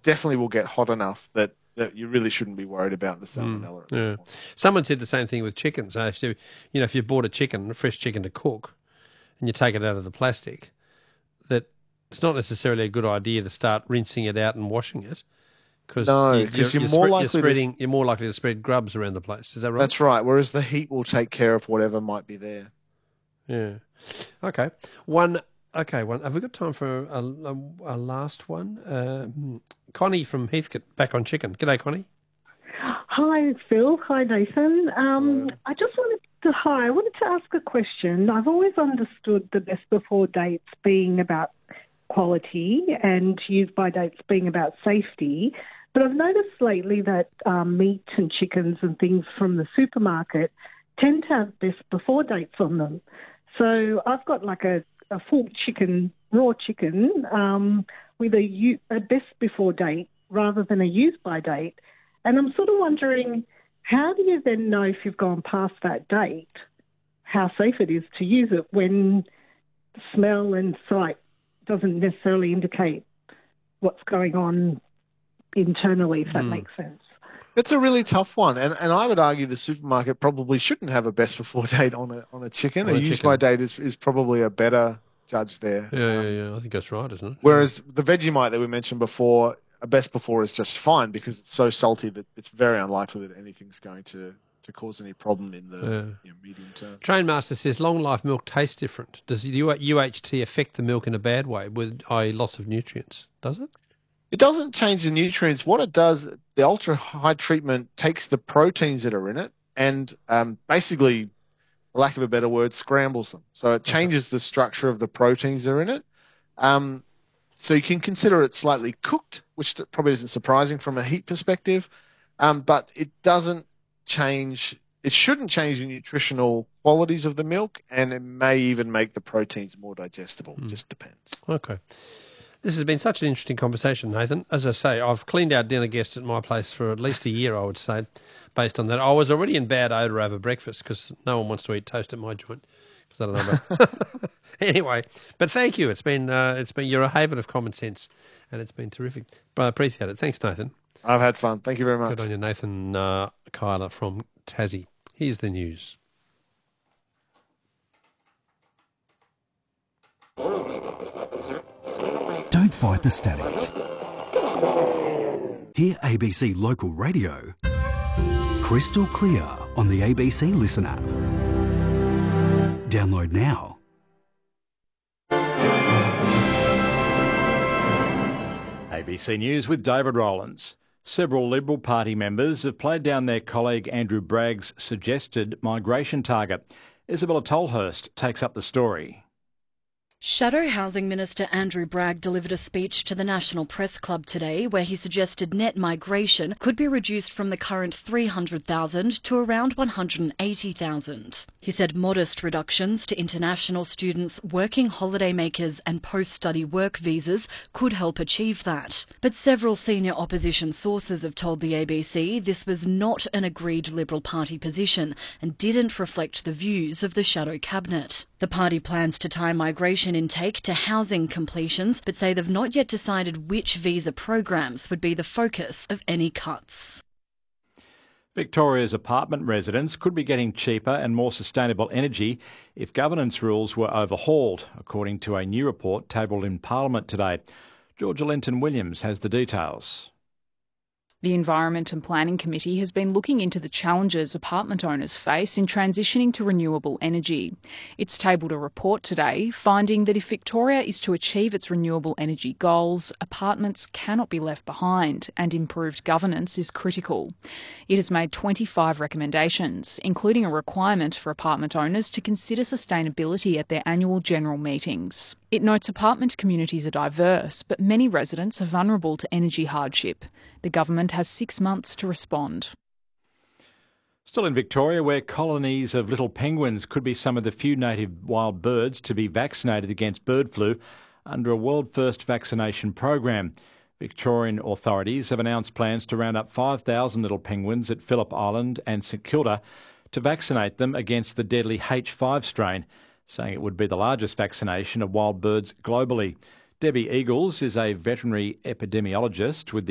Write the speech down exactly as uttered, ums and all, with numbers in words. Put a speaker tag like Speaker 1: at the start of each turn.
Speaker 1: definitely will get hot enough that, that you really shouldn't be worried about the salmonella.
Speaker 2: Mm, yeah. Someone said the same thing with chickens. So, you know, if you bought a chicken, a fresh chicken to cook, and you take it out of the plastic, that it's not necessarily a good idea to start rinsing it out and washing it. Cause
Speaker 1: no, because you, you're, you're, more
Speaker 2: sp-
Speaker 1: likely
Speaker 2: you're, spreading,
Speaker 1: to,
Speaker 2: you're more likely to spread grubs around the place. Is that right?
Speaker 1: That's right. Whereas the heat will take care of whatever might be there.
Speaker 2: Yeah. Okay. One. Okay. One. Have we got time for a, a, a last one? Uh, Connie from Heathcote, back on chicken. G'day, Connie.
Speaker 3: Hi, Phil. Hi, Nathan. Um, I just wanted to, hi, I wanted to ask a question. I've always understood the best before dates being about quality and use by dates being about safety. But I've noticed lately that um, meat and chickens and things from the supermarket tend to have best before dates on them. So I've got like a, a full chicken, raw chicken, um, with a, u- a best before date rather than a use by date. And I'm sort of wondering, how do you then know if you've gone past that date, how safe it is to use it when smell and sight doesn't necessarily indicate what's going on internally, if that mm. makes sense?
Speaker 1: It's a really tough one, and and I would argue the supermarket probably shouldn't have a best before date on a on a chicken. On a, a use by date is is probably a better judge there.
Speaker 2: Yeah,
Speaker 1: um,
Speaker 2: yeah, yeah. I think that's right, isn't it?
Speaker 1: Whereas yeah. the Vegemite that we mentioned before, a best before is just fine because it's so salty that it's very unlikely that anything's going to, to cause any problem in the yeah. you know, medium term.
Speaker 2: Trainmaster says long life milk tastes different. Does the U H T affect the milk in a bad way with that is loss of nutrients? Does it?
Speaker 1: It doesn't change the nutrients. What it does, the ultra high treatment takes the proteins that are in it and um, basically, for lack of a better word, scrambles them. So it changes okay. the structure of the proteins that are in it. Um, so you can consider it slightly cooked, which probably isn't surprising from a heat perspective, um, but it doesn't change. It shouldn't change the nutritional qualities of the milk, and it may even make the proteins more digestible. Mm. It just depends.
Speaker 2: Okay. This has been such an interesting conversation, Nathan. As I say, I've cleaned out dinner guests at my place for at least a year, I would say, based on that. I was already in bad odour over breakfast because no one wants to eat toast at my joint. Because I don't know about anyway, but thank you. It's been, uh, it's been, you're a haven of common sense, and it's been terrific. But I appreciate it. Thanks, Nathan.
Speaker 1: I've had fun. Thank you very much.
Speaker 2: Good on you, Nathan uh, Kyler from Tassie. Here's the news.
Speaker 4: Don't fight the static. Hear A B C Local Radio crystal clear on the A B C Listen app. Download now.
Speaker 5: A B C News with David Rowlands. Several Liberal Party members have played down their colleague Andrew Bragg's suggested migration target. Isabella Tolhurst takes up the story.
Speaker 6: Shadow Housing Minister Andrew Bragg delivered a speech to the National Press Club today where he suggested net migration could be reduced from the current three hundred thousand to around one hundred eighty thousand. He said modest reductions to international students, working holidaymakers and post-study work visas could help achieve that. But several senior opposition sources have told the A B C this was not an agreed Liberal Party position and didn't reflect the views of the Shadow Cabinet. The party plans to tie migration intake to housing completions, but say they've not yet decided which visa programs would be the focus of any cuts.
Speaker 5: Victoria's apartment residents could be getting cheaper and more sustainable energy if governance rules were overhauled, according to a new report tabled in Parliament today. Georgia Linton-Williams has the details.
Speaker 7: The Environment and Planning Committee has been looking into the challenges apartment owners face in transitioning to renewable energy. It's tabled a report today finding that if Victoria is to achieve its renewable energy goals, apartments cannot be left behind and improved governance is critical. It has made twenty-five recommendations, including a requirement for apartment owners to consider sustainability at their annual general meetings. It notes apartment communities are diverse, but many residents are vulnerable to energy hardship. The government has six months to respond.
Speaker 5: Still in Victoria, where colonies of little penguins could be some of the few native wild birds to be vaccinated against bird flu under a world-first vaccination program. Victorian authorities have announced plans to round up five thousand little penguins at Phillip Island and St Kilda to vaccinate them against the deadly H five strain, saying it would be the largest vaccination of wild birds globally. Debbie Eagles is a veterinary epidemiologist with the